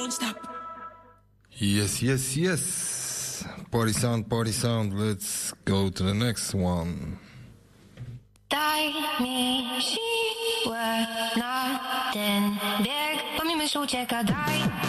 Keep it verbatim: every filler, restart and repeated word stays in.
won't stop. Yes, yes, yes. Party sound, party sound. Let's go to the next one. Дай mi siłę na ten bieg, pomimo ucieka, daj